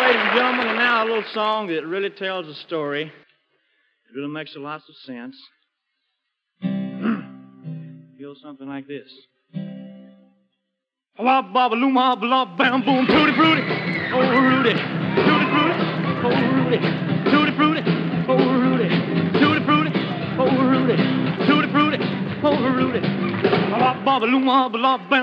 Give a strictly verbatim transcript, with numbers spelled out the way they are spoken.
ladies and gentlemen, and now a little song that really tells a story. It really makes a lot of sense. Feels something like this. Wop, bop, loom, hop, lop, bam, boom, tutti frutti, oh, Rudy, tutti frutti, oh, Rudy, tutti frutti, oh, Rudy, tutti frutti, oh, Rudy, tutti frutti, oh, Rudy. Wop, bop, loom, hop, lop, bam.